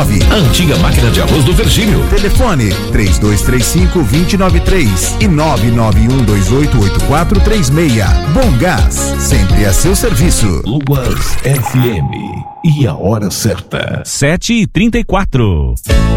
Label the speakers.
Speaker 1: 99999-2093.
Speaker 2: A antiga máquina de arroz do Virgílio.
Speaker 1: Telefone 3235-2093 e 991288436. Bom Gás, sempre a seu serviço.
Speaker 2: Luas FM. E a hora certa.
Speaker 3: 7h34.